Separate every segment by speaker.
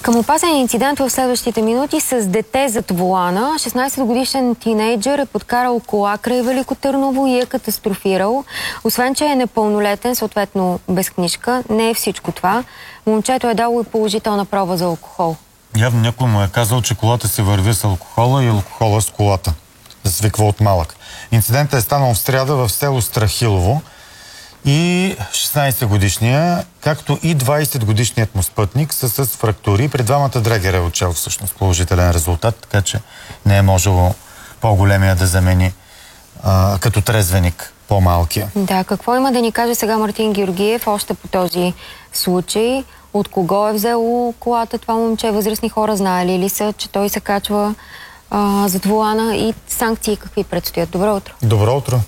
Speaker 1: Към опасен инцидент в следващите минути с дете зад волана. 16-годишен тинейджър е подкарал кола край Велико Търново и е катастрофирал. Освен, че е непълнолетен, съответно без книжка, не е всичко това. Момчето е дало и положителна проба за алкохол.
Speaker 2: Явно някой му е казал, че колата си върви с алкохола и алкохола с колата. Да свиква от малък. Инцидентът е станал в сряда в село Страхилово. И 16-годишния, както и 20-годишният му спътник са с фрактури. При двамата дрегер е отчел всъщност положителен резултат, така че не е можело по-големия да замени като трезвеник по-малкия.
Speaker 1: Да, какво има да ни каже сега Мартин Георгиев още по този случай? От кого е взело колата това момче? Възрастни хора знаели ли са, че той се качва зад волана и санкции какви предстоят? Добро утро.
Speaker 2: Добро утро.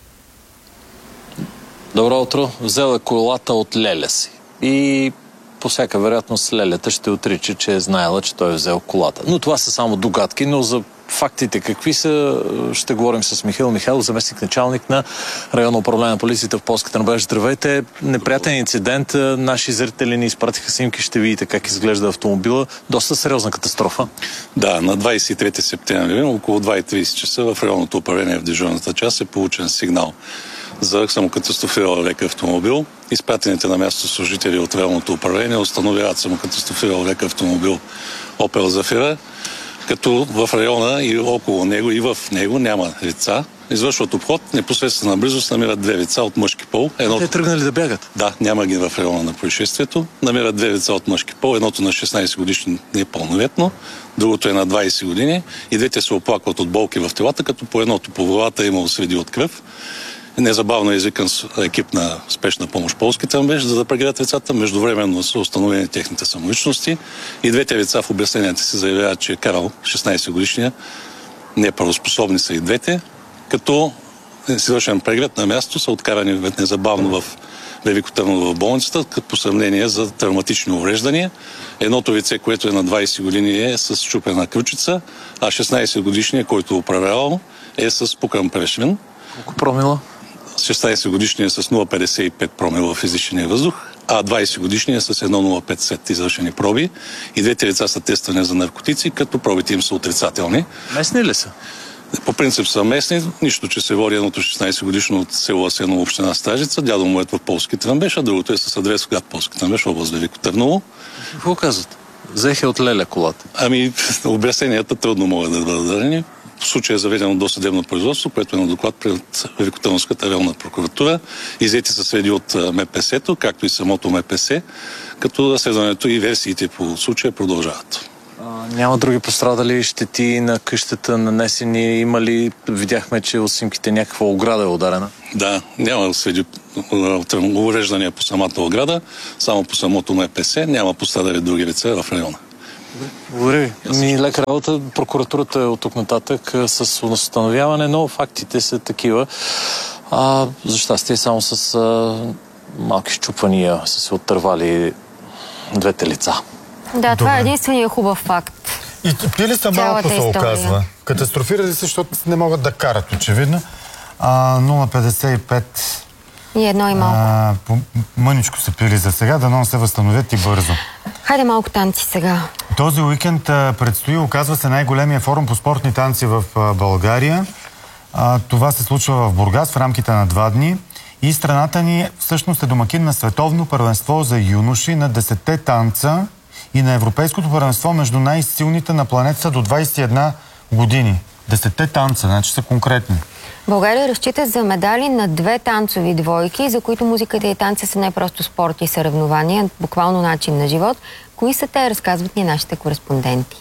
Speaker 3: Добро утро. Взела колата от леля си. И по всяка вероятност лелята ще отрича, че е знаела, че той е взел колата. Но това са само догадки, но за фактите какви са, ще говорим с Михаил Михайлов, заместник-началник на районно управление на полицията в Полска Тръмбеш. Здравейте. Неприятен инцидент. Наши зрители ни изпратиха снимки, ще видите как изглежда автомобила. Доста сериозна катастрофа.
Speaker 4: Да, на 23 септември, около 2:30 часа в районното управление в дежурната част е получен сигнал за самокатастрофирал лек автомобил. Изпратените на място служители от районното управление установяват самокатастрофирал лек автомобил Opel Zafira, като в района и около него и в него няма лица. Извършват обход, непосредствена близост намират две лица от мъжки пол.
Speaker 3: Те тръгнали да бягат?
Speaker 4: Да, няма ги в района на происшествието. Намират две лица от мъжки пол, едното на 16 годишни непълнолетно, другото е на 20 години и двете се оплакват от болки в телата, като по едното по главата е имало следи от кръв. Незабавно е извикан екип на спешна помощ Полски Тръмбеш, за да прегледат лицата. Междувременно са установени техните самоличности и двете лица в обясненията си заявяват, че е карал 16-годишния. Неправоспособни са и двете, като извършен преглед на място са откарани незабавно в Велико Търново в болницата, като по сравнение за травматични увреждания. Едното лице, което е на 20 години, е с счупена ключица, а 16-годишният, който управлявал, е с пукан прешвен.
Speaker 3: Колко промила?
Speaker 4: 16-годишният е с 0,55 промила в излишения въздух, а 20-годишният е с 1,050 извършени проби. И двете лица са тествани за наркотици, като пробите им са отрицателни.
Speaker 3: Местни ли са?
Speaker 4: По принцип са местни, нищо, че се води едното 16-годишно от село Асеново, община Стражица, дядо му е в Полски Тръмбеш, а другото е с адрес в град Полски Тръмбеш, област Велико Търново.
Speaker 3: Какво казват? Взеха от леля колата.
Speaker 4: Обясненията трудно могат да бъдат дадени. В случая е заведено досъдебно производство, което е на доклад пред Великотърновската районна прокуратура. Иззети са сведения от МПС-то, както и самото МПС, като разследването и версиите по случая продължават.
Speaker 3: Няма други пострадали, щети на къщата нанесени? Има ли? Видяхме, че от снимките някаква ограда е ударена.
Speaker 4: Да, няма следи увреждания по самата ограда, само по самото МПС. Няма пострадали други лица в района.
Speaker 3: Благодаря ви. Лека работа. Прокуратурата е от тук нататък с установяване, но фактите са такива. За щастие само с малки счупвания са се оттървали двете лица.
Speaker 1: Да, това е единствения хубав факт.
Speaker 2: И пили са малко, се оказва. Катастрофирали се, защото не могат да карат, очевидно. 0,55
Speaker 1: и едно и малко.
Speaker 2: Мъничко са пили за сега, дано се възстановят и бързо.
Speaker 1: Хайде малко танци сега.
Speaker 2: Този уикенд предстои, оказва се, най-големия форум по спортни танци в България. Това се случва в Бургас в рамките на 2 дни. И страната ни всъщност е домакин на световно първенство за юноши на 10-те танца и на европейското първенство между най-силните на планетата до 21 години. 10-те танца, значи са конкретни.
Speaker 1: България разчита за медали на 2 танцови двойки, за които музиката и танца са не просто спорт и съревнования, буквално начин на живот. Кои са те, разказват ни нашите кореспонденти.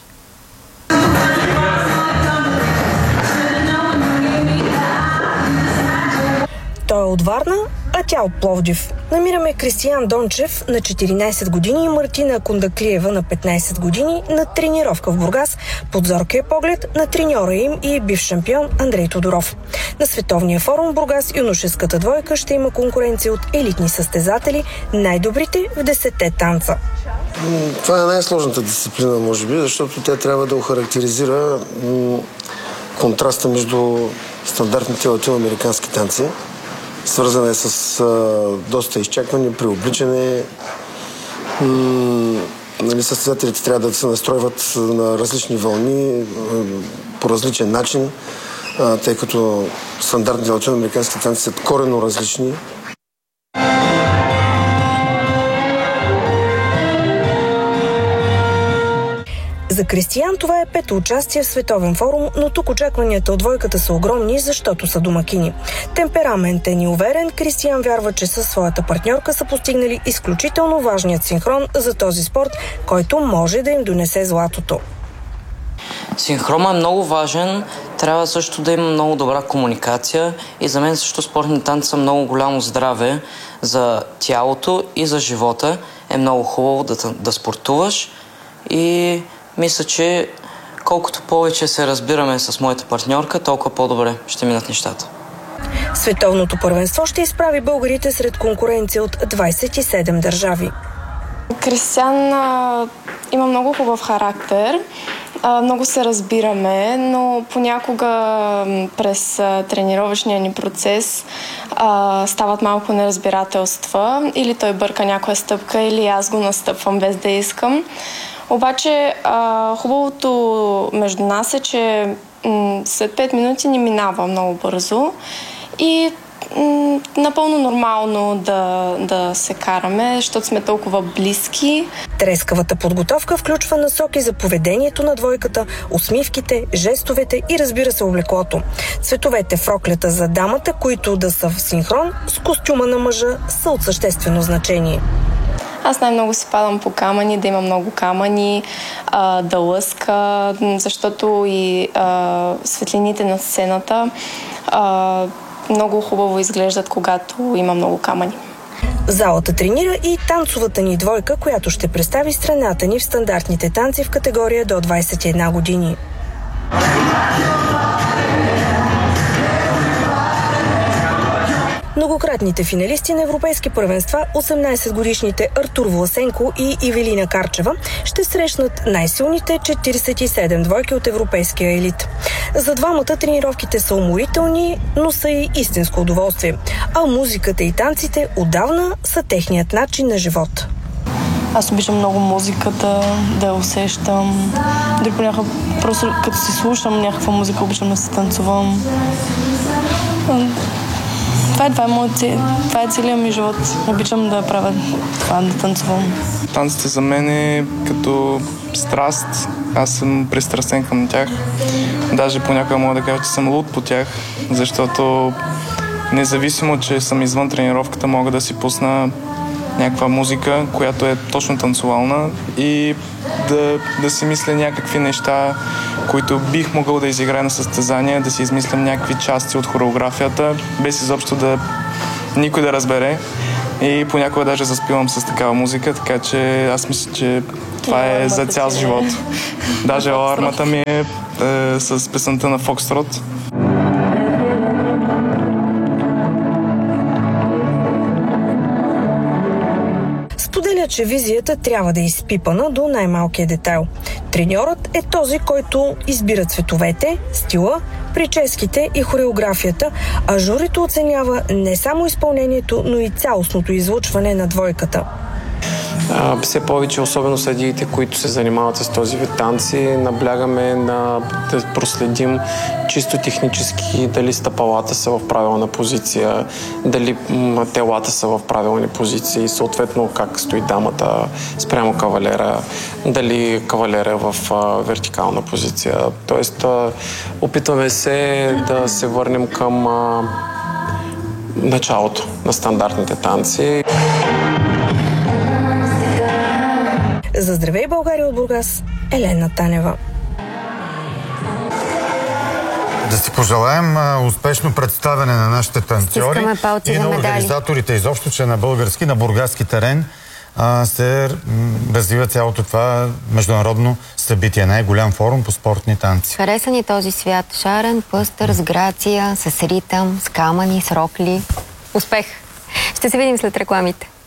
Speaker 5: Той е от Варна, а тя от Пловдив. Намираме Кристиян Дончев на 14 години и Мартина Кондаклиева на 15 години на тренировка в Бургас под зоркия поглед на треньора им и бивш шампион Андрей Тодоров. На Световния форум Бургас юношеската двойка ще има конкуренция от елитни състезатели, най-добрите в 10-те танца.
Speaker 6: Това е най-сложната дисциплина, може би, защото тя трябва да охарактеризира контраста между стандартните латиноамерикански танци. Свързана е с доста изчакване, преобличане, състезателите трябва да се настройват на различни вълни, по различен начин, тъй като стандартните латиноамерикански танци са коренно различни.
Speaker 5: За Кристиян това е пето участие в световен форум, но тук очакванията от двойката са огромни, защото са домакини. Темпераментен и уверен, Кристиян вярва, че със своята партньорка са постигнали изключително важният синхрон за този спорт, който може да им донесе златото.
Speaker 7: Синхронът е много важен, трябва също да има много добра комуникация и за мен също спортни танци са много голямо здраве за тялото и за живота. Е много хубаво да спортуваш и мисля, че колкото повече се разбираме с моята партньорка, толкова по-добре ще минат нещата.
Speaker 5: Световното първенство ще изправи българите сред конкуренция от 27 държави.
Speaker 8: Кристиян има много хубав характер, много се разбираме, но понякога през тренировъчния ни процес стават малко неразбирателства. Или той бърка някоя стъпка, или аз го настъпвам без да искам. Обаче хубавото между нас е, че след 5 минути ни минава много бързо и напълно нормално да се караме, защото сме толкова близки.
Speaker 5: Трескавата подготовка включва насоки за поведението на двойката, усмивките, жестовете и разбира се облеклото. Цветовете в роклята за дамата, които да са в синхрон с костюма на мъжа, са от съществено значение.
Speaker 8: Аз най-много си падам по камъни, да има много камъни, да лъска, защото и светлините на сцената много хубаво изглеждат, когато има много камъни.
Speaker 5: В залата тренира и танцовата ни двойка, която ще представи страната ни в стандартните танци в категория до 21 години. Многократните финалисти на европейски първенства, 18-годишните Артур Власенко и Ивелина Карчева, ще срещнат най-силните 47 двойки от европейския елит. За двамата тренировките са уморителни, но са и истинско удоволствие. А музиката и танците отдавна са техният начин на живот.
Speaker 9: Аз обичам много музиката, да я усещам. Дори понякога, просто като си слушам някаква музика, обичам да се танцувам. Това е целият ми живот. Обичам да правя това, да танцувам.
Speaker 10: Танците за мен е като страст. Аз съм пристрастен към тях. Даже понякога мога да кажа, че съм луд по тях, защото независимо, че съм извън тренировката, мога да си пусна някаква музика, която е точно танцувална и да си мисля някакви неща, които бих могъл да изиграя на състезания, да си измислям някакви части от хореографията, без изобщо никой да разбере. И понякога даже заспивам с такава музика, така че аз мисля, че това е за цял живот. Даже алармата ми е с песента на Фокстрот.
Speaker 5: Споделя, че визията трябва да е изпипана до най-малкия детайл. Треньорът е този, който избира цветовете, стила, прическите и хореографията, а журито оценява не само изпълнението, но и цялостното излъчване на двойката.
Speaker 11: Все повече, особено съдиите, които се занимават с този вид танци, наблягаме да проследим чисто технически дали стъпалата са в правилна позиция, дали телата са в правилни позиции, съответно как стои дамата спрямо кавалера, дали кавалера е в вертикална позиция. Тоест, опитваме се да се върнем към началото на стандартните танци.
Speaker 5: За Здравей България от Бургас, Елена Танева.
Speaker 2: Да си пожелаем успешно представяне на нашите танцори и на организаторите изобщо, че на български, на бургаски терен се развива цялото това международно събитие. Най-голям форум по спортни танци.
Speaker 1: Хареса ни този свят. Шарен, пъстър, с грация, с ритъм, с камъни, с рокли. Успех! Ще се видим след рекламите.